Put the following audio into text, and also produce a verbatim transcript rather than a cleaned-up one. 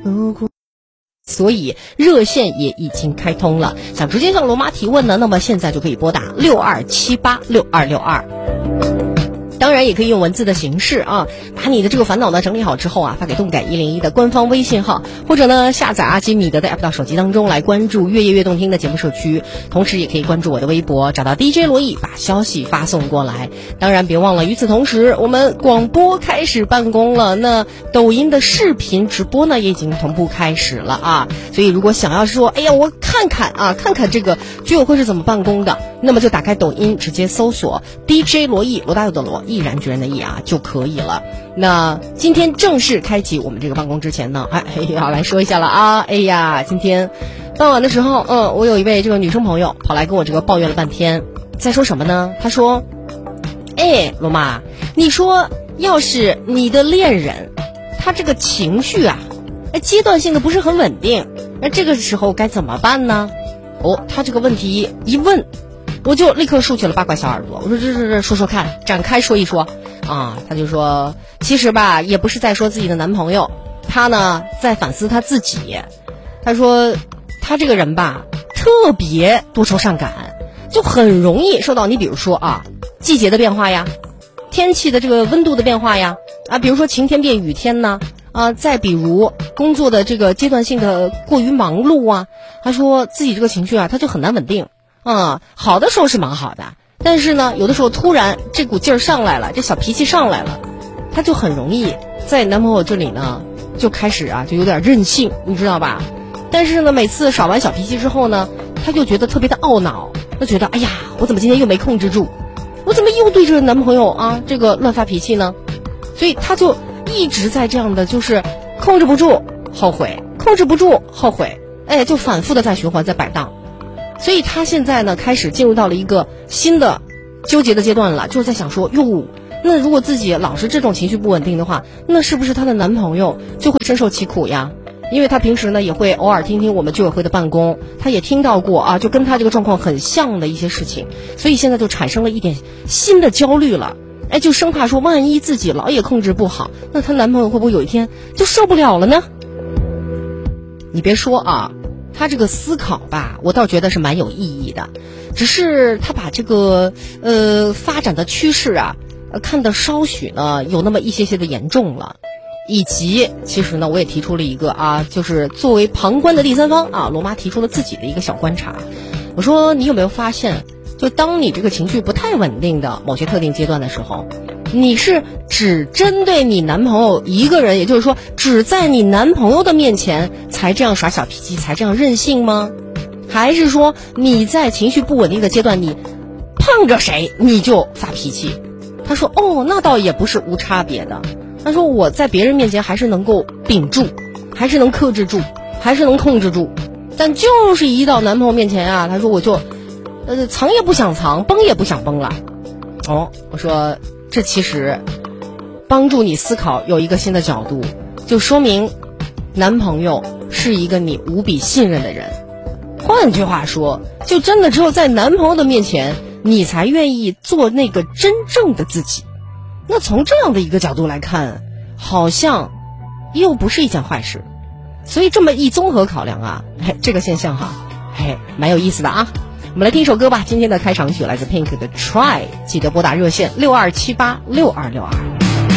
如果所以热线也已经开通了，想直接向罗妈提问呢，那么现在就可以拨打六二七八六二六二。当然也可以用文字的形式啊，把你的这个烦恼呢整理好之后啊，发给动感一零一的官方微信号，或者呢下载阿基米德的 app 到手机当中来关注越夜越动听的节目社区，同时也可以关注我的微博，找到 D J 罗毅，把消息发送过来。当然别忘了，与此同时我们广播开始办公了，那抖音的视频直播呢也已经同步开始了啊，所以如果想要说哎呀我看看啊看看这个居委会是怎么办公的，那么就打开抖音直接搜索 D J 罗毅，罗大佑的罗，毅然决然的毅啊就可以了。那今天正式开启我们这个办公之前呢，哎要来说一下了啊，哎呀今天傍晚的时候，嗯，我有一位这个女生朋友跑来跟我这个抱怨了半天，在说什么呢？她说，哎罗妈，你说要是你的恋人他这个情绪啊阶段性的不是很稳定，那这个时候该怎么办呢？哦，他这个问题一问，我就立刻竖起了八卦小耳朵，我说这这这说说看，展开说一说啊。他就说其实吧也不是在说自己的男朋友，他呢在反思他自己。他说他这个人吧特别多愁善感，就很容易受到你比如说啊季节的变化呀，天气的这个温度的变化呀，啊比如说晴天变雨天呢，啊再比如工作的这个阶段性的过于忙碌啊，他说自己这个情绪啊他就很难稳定啊，好的时候是蛮好的，但是呢有的时候突然这股劲儿上来了，这小脾气上来了，他就很容易在男朋友这里呢就开始啊就有点任性，你知道吧？但是呢每次耍完小脾气之后呢，他就觉得特别的懊恼，就觉得哎呀我怎么今天又没控制住，我怎么又对这个男朋友啊这个乱发脾气呢？所以他就一直在这样的就是控制不住后悔，控制不住后悔，哎就反复的在循环在摆荡。所以他现在呢开始进入到了一个新的纠结的阶段了，就是在想说哟，那如果自己老是这种情绪不稳定的话，那是不是她的男朋友就会深受其苦呀？因为她平时呢也会偶尔听听我们居委会的办公，她也听到过啊就跟她这个状况很像的一些事情，所以现在就产生了一点新的焦虑了，哎就生怕说万一自己老也控制不好，那她男朋友会不会有一天就受不了了呢？你别说啊，他这个思考吧我倒觉得是蛮有意义的，只是他把这个呃发展的趋势啊呃看得稍许呢有那么一些些的严重了。以及其实呢我也提出了一个啊就是作为旁观的第三方啊，罗妈提出了自己的一个小观察，我说你有没有发现，就当你这个情绪不太稳定的某些特定阶段的时候，你是只针对你男朋友一个人，也就是说只在你男朋友的面前才这样耍小脾气，才这样任性吗？还是说你在情绪不稳定的阶段，你碰着谁你就发脾气？他说哦那倒也不是无差别的，他说我在别人面前还是能够屏住，还是能克制住，还是能控制住，但就是一到男朋友面前啊，他说我就呃藏也不想藏，绷也不想绷了。哦，我说这其实帮助你思考有一个新的角度，就说明男朋友是一个你无比信任的人。换句话说，就真的只有在男朋友的面前你才愿意做那个真正的自己。那从这样的一个角度来看，好像又不是一件坏事。所以这么一综合考量啊，嘿这个现象哈嘿蛮有意思的啊。我们来听一首歌吧，今天的开场曲来自 Pink 的 Try， 记得拨打热线六二七八六二六二。